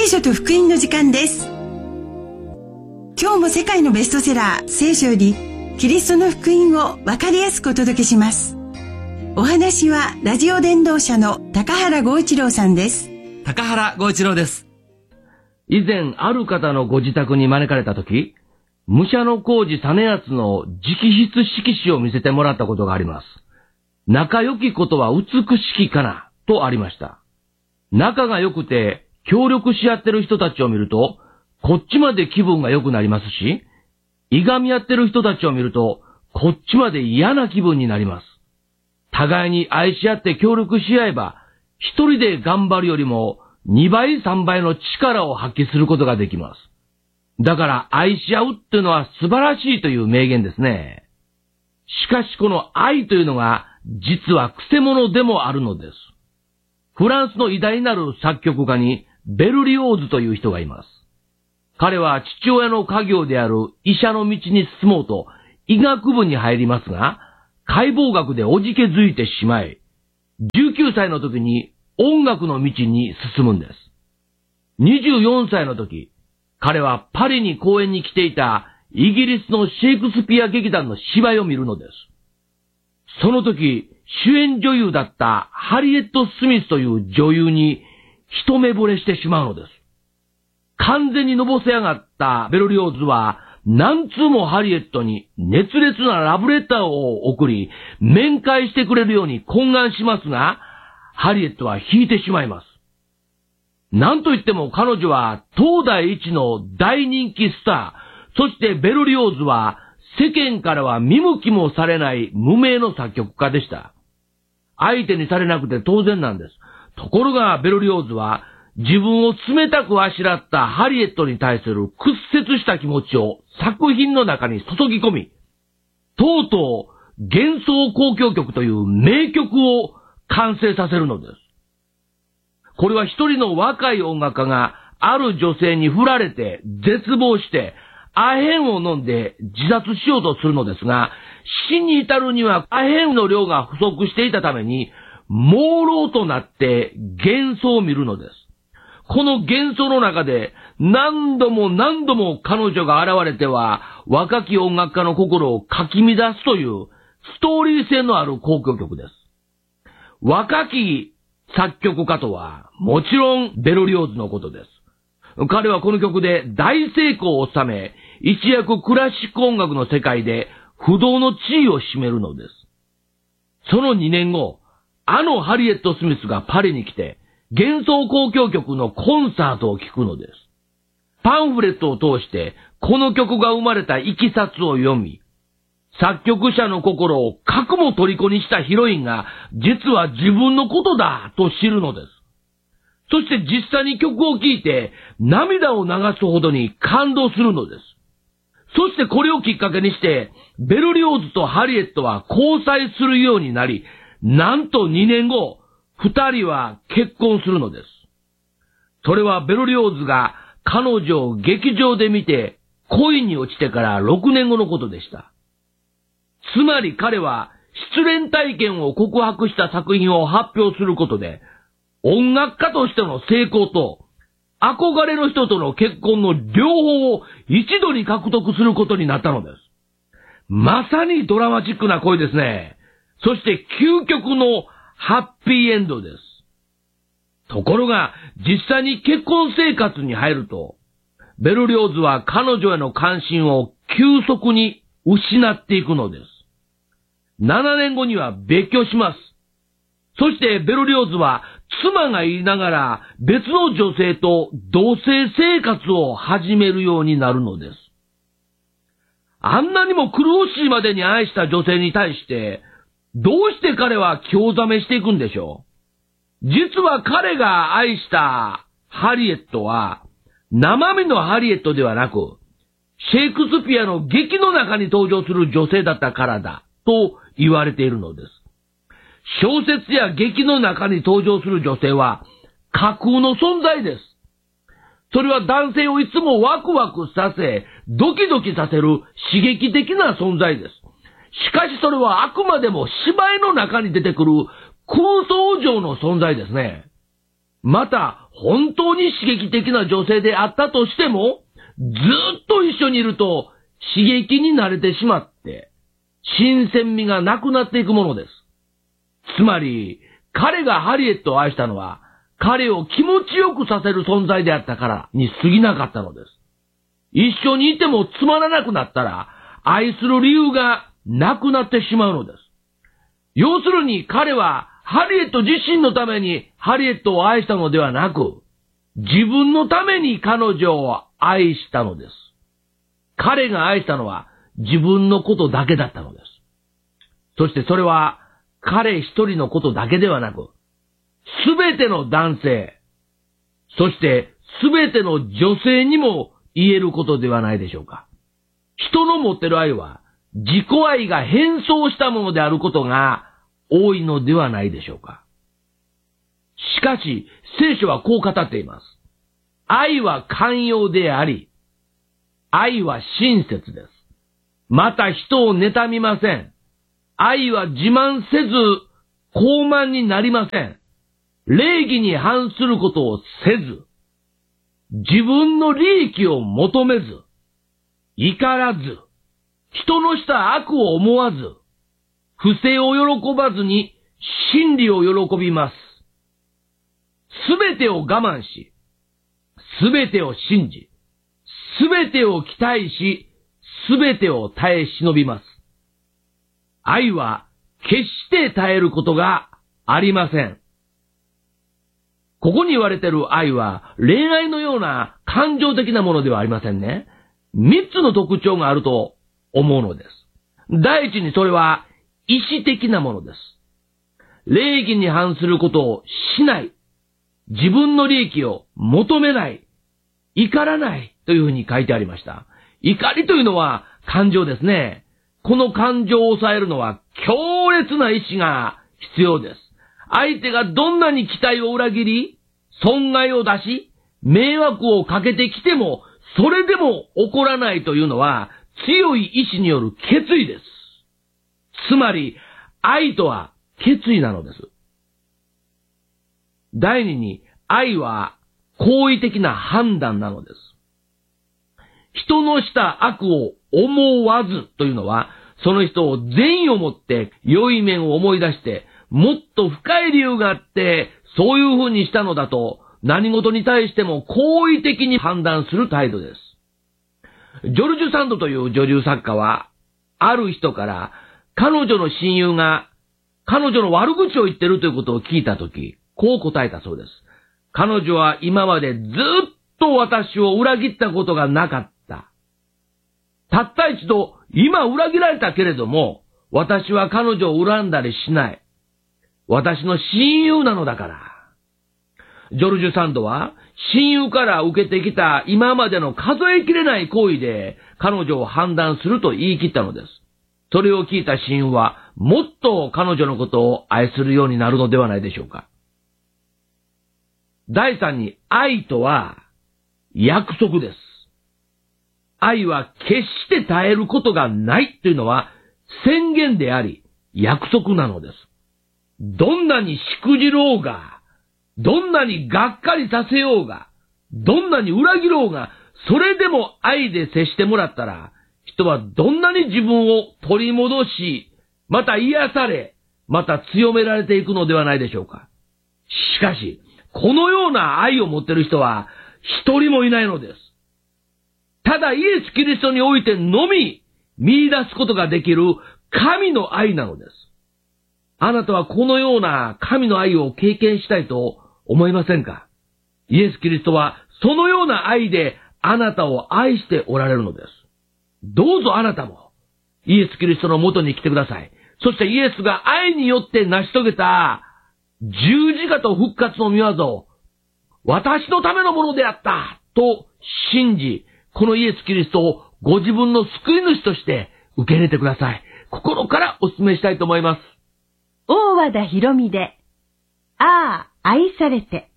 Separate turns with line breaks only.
書と福音の時間です。今日も世界のベストセラー聖書よりキリストの福音を分かりやすくお届けします。お話はラジオ伝道者の高原剛一郎さんです。
高原剛一郎です。以前ある方のご自宅に招かれたとき、武者小路実篤の直筆色紙を見せてもらったことがあります。仲良きことは美しきかなとありました。仲が良くて協力し合ってる人たちを見ると、こっちまで気分が良くなりますし、いがみ合ってる人たちを見ると、こっちまで嫌な気分になります。互いに愛し合って協力し合えば、一人で頑張るよりも2倍3倍の力を発揮することができます。だから愛し合うっていうのは素晴らしいという名言ですね。しかしこの愛というのが実はくせ者でもあるのです。フランスの偉大なる作曲家にベルリオーズという人がいます。彼は父親の家業である医者の道に進もうと医学部に入りますが、解剖学でおじけづいてしまい、19歳の時に音楽の道に進むんです。24歳の時、彼はパリに公演に来ていたイギリスのシェイクスピア劇団の芝居を見るのです。その時、主演女優だったハリエット・スミスという女優に一目惚れしてしまうのです。完全にのぼせ上がったベルリオーズは何通もハリエットに熱烈なラブレターを送り、面会してくれるように懇願しますが、ハリエットは引いてしまいます。なんといっても彼女は当代一の大人気スター、そしてベルリオーズは世間からは見向きもされない無名の作曲家でした。相手にされなくて当然なんです。ところがベルリオーズは自分を冷たくあしらったハリエットに対する屈折した気持ちを作品の中に注ぎ込み、とうとう幻想交響曲という名曲を完成させるのです。これは一人の若い音楽家がある女性に振られて絶望してアヘンを飲んで自殺しようとするのですが、死に至るにはアヘンの量が不足していたために朦朧となって幻想を見るのです。この幻想の中で何度も何度も彼女が現れては若き音楽家の心をかき乱すというストーリー性のある交響曲です。若き作曲家とはもちろんベルリオーズのことです。彼はこの曲で大成功を収め、一躍クラシック音楽の世界で不動の地位を占めるのです。その2年後、あのハリエット・スミスがパリに来て、幻想交響曲のコンサートを聴くのです。パンフレットを通して、この曲が生まれたいきさつを読み、作曲者の心をかくも虜にしたヒロインが、実は自分のことだと知るのです。そして実際に曲を聴いて、涙を流すほどに感動するのです。そしてこれをきっかけにして、ベルリオーズとハリエットは交際するようになり、なんと2年後、二人は結婚するのです。それはベルリオーズが彼女を劇場で見て恋に落ちてから6年後のことでした。つまり彼は失恋体験を告白した作品を発表することで、音楽家としての成功と憧れの人との結婚の両方を一度に獲得することになったのです。まさにドラマチックな恋ですね。そして究極のハッピーエンドです。ところが、実際に結婚生活に入ると、ベルリオーズは彼女への関心を急速に失っていくのです。7年後には別居します。そしてベルリオーズは妻がいながら別の女性と同棲生活を始めるようになるのです。あんなにも苦しいまでに愛した女性に対して、どうして彼は興ざめしていくんでしょう。実は彼が愛したハリエットは生身のハリエットではなく、シェイクスピアの劇の中に登場する女性だったからだと言われているのです。小説や劇の中に登場する女性は架空の存在です。それは男性をいつもワクワクさせ、ドキドキさせる刺激的な存在です。しかしそれはあくまでも芝居の中に出てくる空想上の存在ですね。 また本当に刺激的な女性であったとしても、ずっと一緒にいると刺激に慣れてしまって、新鮮味がなくなっていくものです。つまり、彼がハリエットを愛したのは、彼を気持ちよくさせる存在であったからに過ぎなかったのです。一緒にいてもつまらなくなったら、愛する理由がなくなってしまうのです。要するに彼はハリエット自身のためにハリエットを愛したのではなく、自分のために彼女を愛したのです。彼が愛したのは自分のことだけだったのです。そしてそれは彼一人のことだけではなく、すべての男性、そしてすべての女性にも言えることではないでしょうか。人の持ってる愛は自己愛が変装したものであることが多いのではないでしょうか。しかし、聖書はこう語っています。愛は寛容であり、愛は親切です。また人を妬みません。愛は自慢せず、傲慢になりません。礼儀に反することをせず、自分の利益を求めず、怒らず、人のした悪を思わず、不正を喜ばずに真理を喜びます。すべてを我慢し、すべてを信じ、すべてを期待し、すべてを耐え忍びます。愛は決して耐えることがありません。ここに言われている愛は恋愛のような感情的なものではありませんね。3つの特徴があると思うのです。第一にそれは意志的なものです。礼儀に反することをしない。自分の利益を求めない。怒らないというふうに書いてありました。怒りというのは感情ですね。この感情を抑えるのは強烈な意志が必要です。相手がどんなに期待を裏切り、損害を出し、迷惑をかけてきても、それでも怒らないというのは強い意志による決意です。つまり、愛とは決意なのです。第二に、愛は行為的な判断なのです。人のした悪を思わずというのは、その人を善意を持って良い面を思い出して、もっと深い理由があって、そういう風にしたのだと、何事に対しても好意的に判断する態度です。ジョルジュ・サンドという女流作家は、ある人から彼女の親友が彼女の悪口を言ってるということを聞いたとき、こう答えたそうです。彼女は今までずっと私を裏切ったことがなかった。たった一度、今裏切られたけれども、私は彼女を恨んだりしない。私の親友なのだから。ジョルジュ・サンドは、親友から受けてきた今までの数えきれない行為で、彼女を判断すると言い切ったのです。それを聞いた親友は、もっと彼女のことを愛するようになるのではないでしょうか。第三に、愛とは、約束です。愛は決して絶えることがないというのは、宣言であり、約束なのです。どんなにしくじろうが、どんなにがっかりさせようが、どんなに裏切ろうが、それでも愛で接してもらったら、人はどんなに自分を取り戻し、また癒され、また強められていくのではないでしょうか。しかし、このような愛を持っている人は一人もいないのです。ただイエス・キリストにおいてのみ見出すことができる神の愛なのです。あなたはこのような神の愛を経験したいと思いませんか？イエス・キリストはそのような愛であなたを愛しておられるのです。どうぞあなたもイエス・キリストの元に来てください。そしてイエスが愛によって成し遂げた十字架と復活の御業を私のためのものであったと信じ、このイエス・キリストをご自分の救い主として受け入れてください。心からお勧めしたいと思います。
大和田博美で、ああ、愛されて。